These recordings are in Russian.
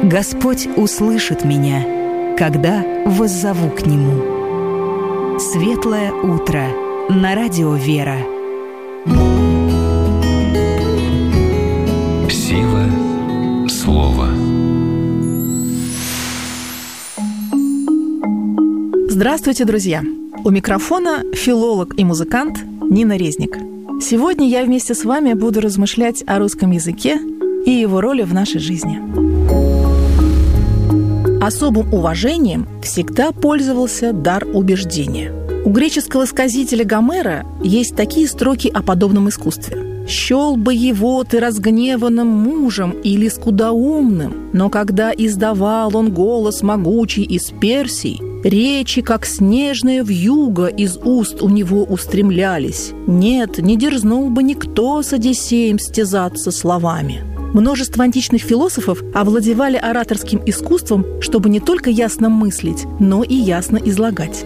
Господь услышит меня, когда воззову к Нему. Светлое утро на радио «Вера». Сила слова. Здравствуйте, друзья! У микрофона филолог и музыкант Нина Резник. Сегодня я вместе с вами буду размышлять о русском языке и его роли в нашей жизни. Особым уважением всегда пользовался дар убеждения. У греческого сказителя Гомера есть такие строки о подобном искусстве. «Счел бы его ты разгневанным мужем или скудоумным, но когда издавал он голос могучий из Персий, речи, как снежная вьюга, из уст у него устремлялись. Нет, не дерзнул бы никто с Одиссеем стязаться словами». Множество античных философов овладевали ораторским искусством, чтобы не только ясно мыслить, но и ясно излагать.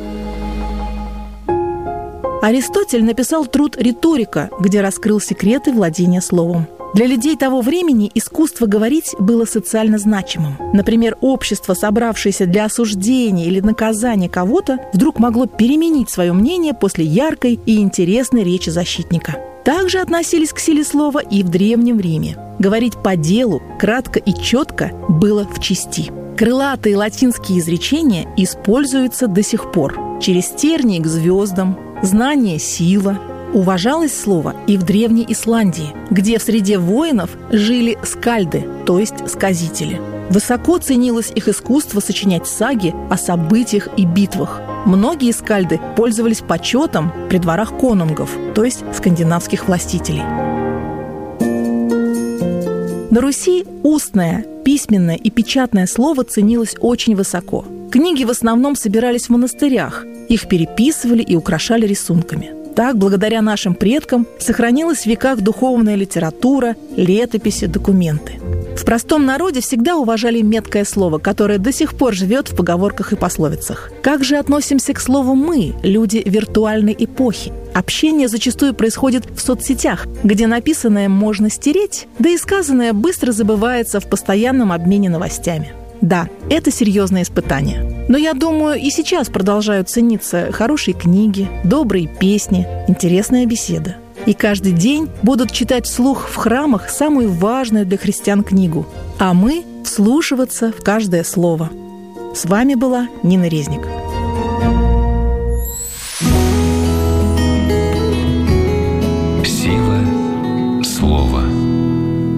Аристотель написал труд «Риторика», где раскрыл секреты владения словом. Для людей того времени искусство говорить было социально значимым. Например, общество, собравшееся для осуждения или наказания кого-то, вдруг могло переменить свое мнение после яркой и интересной речи защитника. Также относились к силе слова и в Древнем Риме. Говорить по делу, кратко и четко было в чести. Крылатые латинские изречения используются до сих пор. Через тернии к звездам, знание – сила. Уважалось слово и в Древней Исландии, где в среде воинов жили скальды, то есть сказители. Высоко ценилось их искусство сочинять саги о событиях и битвах. Многие скальды пользовались почетом при дворах конунгов, то есть скандинавских властителей. На Руси устное, письменное и печатное слово ценилось очень высоко. Книги в основном собирались в монастырях, их переписывали и украшали рисунками. Так, благодаря нашим предкам, сохранилась в веках духовная литература, летописи, документы. В простом народе всегда уважали меткое слово, которое до сих пор живет в поговорках и пословицах. Как же относимся к слову «мы», люди виртуальной эпохи? Общение зачастую происходит в соцсетях, где написанное можно стереть, да и сказанное быстро забывается в постоянном обмене новостями. Да, это серьезное испытание. Но я думаю, и сейчас продолжают цениться хорошие книги, добрые песни, интересная беседа. И каждый день будут читать вслух в храмах самую важную для христиан книгу, а мы вслушиваться в каждое слово. С вами была Нина Резник.